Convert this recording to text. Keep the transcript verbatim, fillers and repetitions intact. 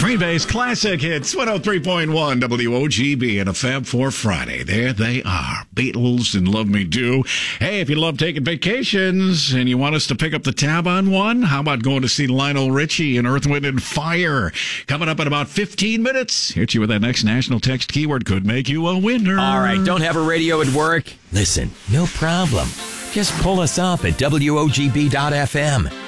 Green Bay's classic hits, one oh three point one W O G B and a Fab Four Friday. There they are, Beatles and Love Me Do. Hey, if you love taking vacations and you want us to pick up the tab on one, how about going to see Lionel Richie and Earth, Wind and Fire? Coming up in about fifteen minutes. Hit you with that next national text keyword, could make you a winner. All right, don't have a radio at work? Listen, no problem. Just pull us up at W O G B dot F M.